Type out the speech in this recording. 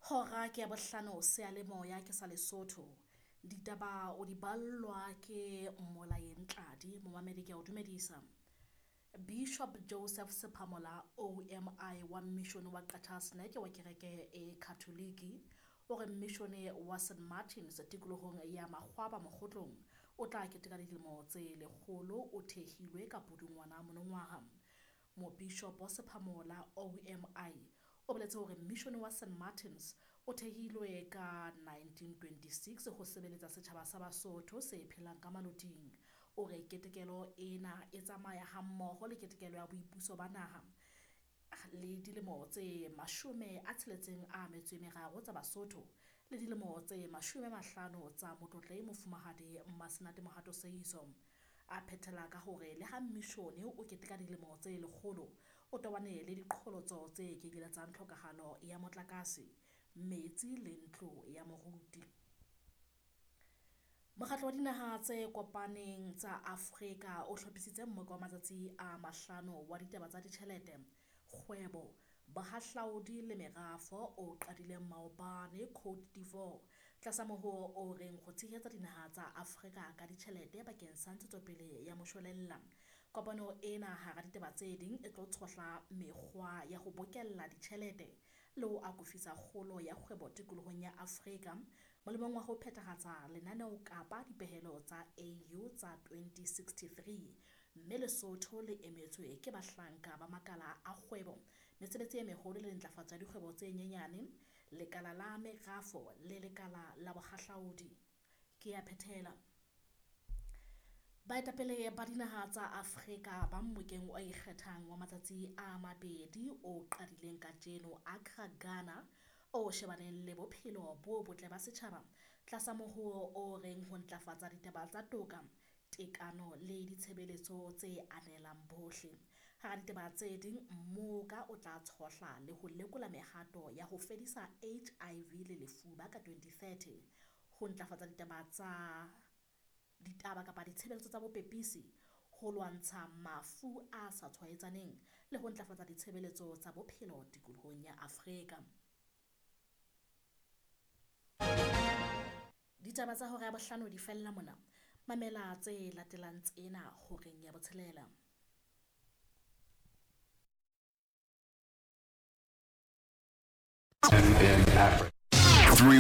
Hora ke ya bohlano seyalemoya ke sa Lesotho. Ditaba o di ballwa ke Mmolayeng Tladi, momamedi ke a o dumedisa. Bishop Joseph Sephamola OMI wa mmission wa Qatasnek wa kereke e Katoliki o re mission wa St Martins tikolohong ya Makgwaba Mokgotlong o tla keteka dilemo tse 100 o thehilwe ka Pudungwana monongwaha. Mobishopo Sephamola OMI o boletse hore mission wa St Martins o thehilwe ka 1926 ho sebeletsa setjhaba sa Basotho se phelang ka maluting. O re ketekelo ena e tsamaya hammoho le ketekelo ya boipuso ba naha le dilemo tse 63 tsa Basotho le dilemo tse 50 tsa Motlotlei Mofumahadi Mmasenate Mohato Seeiso. A phethela ka hore le ha mission o keteka dilemo tse 100 o tobane le diqholotso tse kekeletsang tlhokahalo ya motlakase, metsi le ntlo ya moruti. Mokgatlo wa dinaha tse kopaneng tsa Afrika o hlophisitse mmoka wa matsatsi a 5 wa ditaba tsa ditjhelete, kgwebo, bohahlaudi le merafo o qadileng maobane Cote d'Ivoire tlasa moruo o reng ho tshehetsa dinaha tsa Afrika ka ditjhelete bakeng sa ntshetsopele ya moshwelella. Kopano ena hara ditaba tse ding e tlo tshwahla mekgwa ya ho bokella ditjhelete le ho akofisa kgolo ya kgwebo tikolohong ya Afrika molemong wa ho phethahatsa lenaneo kapa dipehelo tsa AU tsa 2063, mme Lesotho le emetswe ke bahlanka ba makala a kgwebo, mesebetsi e meholo le ntlafatso ya dikgwebo tse nyenyane, lekala la merafo le lekala la bohahlaudi. Ke a phethela. Baetapele ba dinaha tsa Afrika ba mmokeng o ikgethang wa matsatsi a 2 o qadileng kajeno Accra, Ghana, o shebaneng le bophelo bo botle ba setjhaba tlasa moruo o reng ho ntlafatsa ditaba tsa toka, tekano le ditshebeletso tse anelang bohle. Hara ditaba tse ding, mmoka o tla tshohla le ho lekola mehato ya ho fedisa HIV le lefuba ka 2030, ho ntlafatsa ditaba kapa ditshebeletso tsa bopepisi, ho lwantsha mafu a sa tshwaetsaneng le ho ntlafatsa ditshebeletso tsa bophelo tikolohong ya Afrika. Ditaba tsa hora ya bohlano di fella mona. Mamela tse latelang tsena horeng ya botshelela.